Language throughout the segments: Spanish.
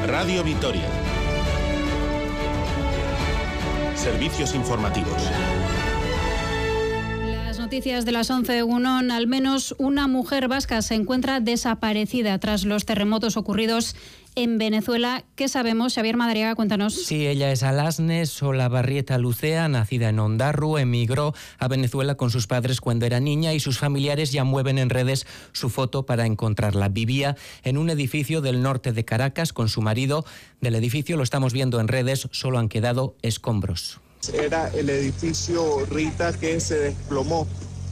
Radio Vitoria. Servicios informativos. Las noticias de las 11:01. Al menos una mujer vasca se encuentra desaparecida tras los terremotos ocurridos en Venezuela. ¿Qué sabemos? Xavier Madariaga, cuéntanos. Sí, ella es Alasne Solabarrieta Lucea, nacida en Ondarru, emigró a Venezuela con sus padres cuando era niña y sus familiares ya mueven en redes su foto para encontrarla. Vivía en un edificio del norte de Caracas con su marido. Del edificio, lo estamos viendo en redes, solo han quedado escombros. Era el edificio Rita que se desplomó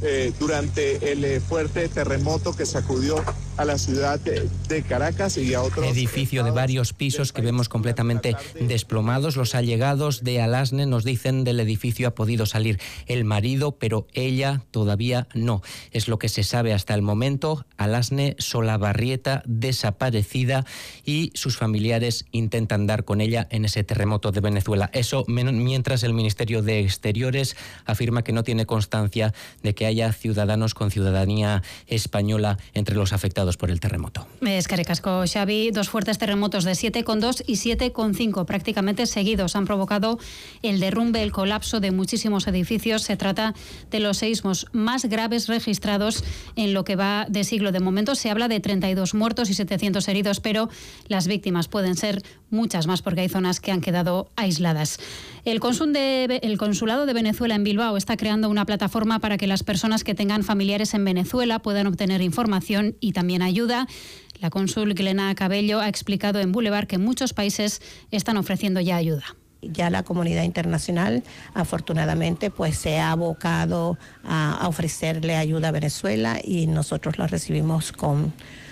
durante el fuerte terremoto que sacudió a la ciudad de Caracas y a otros edificio de varios pisos que vemos completamente desplomados. Los allegados de Alasne nos dicen del edificio ha podido salir el marido, pero ella todavía no. Es lo que se sabe hasta el momento. Alasne Solabarrieta desaparecida y sus familiares intentan dar con ella en ese terremoto de Venezuela. Eso mientras el Ministerio de Exteriores afirma que no tiene constancia de que haya ciudadanos con ciudadanía española entre los afectados por el terremoto. Eskerrik asko, Xavi. Dos fuertes terremotos de 7,2 y 7,5 prácticamente seguidos han provocado el derrumbe, el colapso de muchísimos edificios. Se trata de los seísmos más graves registrados en lo que va de siglo. De momento se habla de 32 muertos y 700 heridos, pero las víctimas pueden ser muchas más porque hay zonas que han quedado aisladas. El Consulado de Venezuela en Bilbao está creando una plataforma para que las personas que tengan familiares en Venezuela puedan obtener información y también ayuda. La cónsul Glena Cabello ha explicado en Boulevard que muchos países están ofreciendo ya ayuda. Ya la comunidad internacional, afortunadamente, pues se ha abocado a ofrecerle ayuda a Venezuela y nosotros lo recibimos con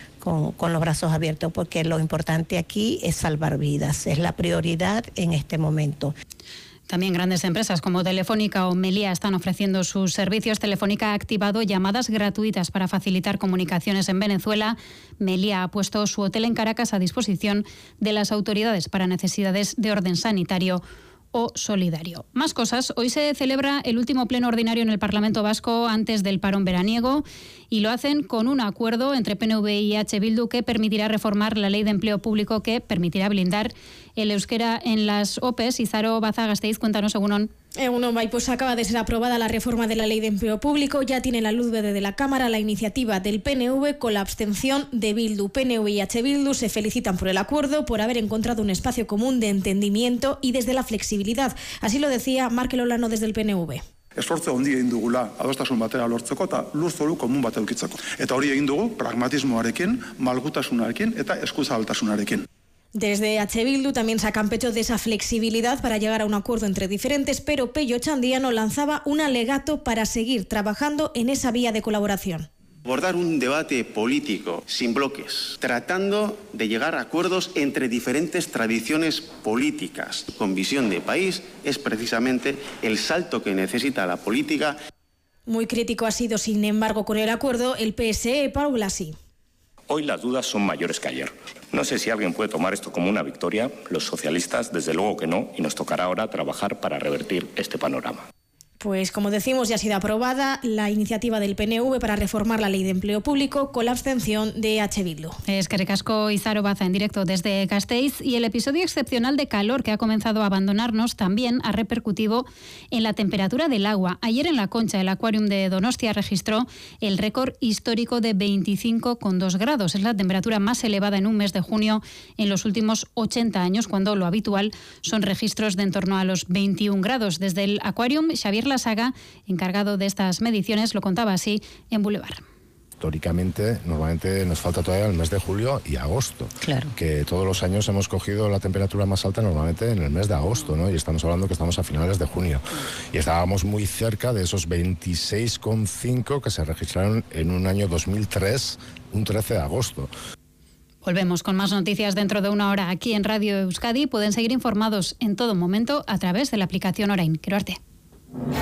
los brazos abiertos, porque lo importante aquí es salvar vidas, es la prioridad en este momento. También grandes empresas como Telefónica o Melia están ofreciendo sus servicios. Telefónica ha activado llamadas gratuitas para facilitar comunicaciones en Venezuela. Melia ha puesto su hotel en Caracas a disposición de las autoridades para necesidades de orden sanitario o solidario. Más cosas. Hoy se celebra el último pleno ordinario en el Parlamento Vasco antes del parón veraniego y lo hacen con un acuerdo entre PNV y H. Bildu que permitirá reformar la ley de empleo público, que permitirá blindar el euskera en las OPEs. Izaro Baza-Gasteiz, cuéntanos, Egunon. Pues acaba de ser aprobada la reforma de la ley de empleo público. Ya tiene la luz verde de la Cámara la iniciativa del PNV con la abstención de Bildu. PNV y H. Bildu se felicitan por el acuerdo, por haber encontrado un espacio común de entendimiento y desde la flexibilidad. Así lo decía Markel Olano desde el PNV. Esfortzu handia egin dugula adostasun batera lortzeko eta lurzoru komun bat edukitzeko. Eta hori egin dugu pragmatismoarekin, malgutasunarekin eta eskuzabaltasunarekin. Desde H. Bildu también sacan pecho de esa flexibilidad para llegar a un acuerdo entre diferentes, pero Pello Chandiano lanzaba un alegato para seguir trabajando en esa vía de colaboración. Abordar un debate político sin bloques, tratando de llegar a acuerdos entre diferentes tradiciones políticas con visión de país, es precisamente el salto que necesita la política. Muy crítico ha sido, sin embargo, con el acuerdo el PSE, Pau Blasi. Hoy las dudas son mayores que ayer. No sé si alguien puede tomar esto como una victoria. Los socialistas, desde luego que no, y nos tocará ahora trabajar para revertir este panorama. Pues como decimos, ya ha sido aprobada la iniciativa del PNV para reformar la ley de empleo público con la abstención de H. Bildu. Eskerrik asko, Izaro Baza, en directo desde Gasteiz. Y el episodio excepcional de calor que ha comenzado a abandonarnos también ha repercutido en la temperatura del agua. Ayer en La Concha, el Aquarium de Donostia registró el récord histórico de 25,2 grados. Es la temperatura más elevada en un mes de junio en los últimos 80 años, cuando lo habitual son registros de en torno a los 21 grados. Desde el Aquarium, Xavier Lasaga, encargado de estas mediciones, lo contaba así en Boulevard. Históricamente, normalmente nos falta todavía el mes de julio y agosto. Claro. Que todos los años hemos cogido la temperatura más alta normalmente en el mes de agosto, ¿no? Y estamos hablando que estamos a finales de junio. Y estábamos muy cerca de esos 26,5 que se registraron en un año 2003, un 13 de agosto. Volvemos con más noticias dentro de una hora aquí en Radio Euskadi. Pueden seguir informados en todo momento a través de la aplicación Orain. Quero arte.